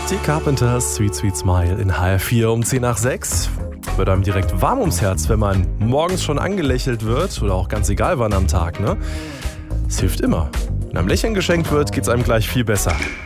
Die Carpenters, Sweet Sweet Smile in HR4 um 10 nach 6. Wird einem direkt warm ums Herz, wenn man morgens schon angelächelt wird oder auch ganz egal wann am Tag, ne? Es hilft immer. Wenn einem Lächeln geschenkt wird, geht's einem gleich viel besser.